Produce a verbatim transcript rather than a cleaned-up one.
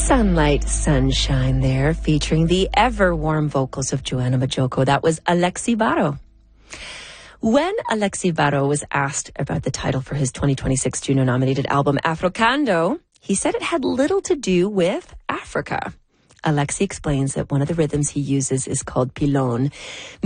Sunlight Sunshine there, featuring the ever-warm vocals of Joanna Majoko. That was Alexi Baro. When Alexi Baro was asked about the title for his twenty twenty-six Juno-nominated album Africando, he said it had little to do with Africa. Alexi explains that one of the rhythms he uses is called pilon,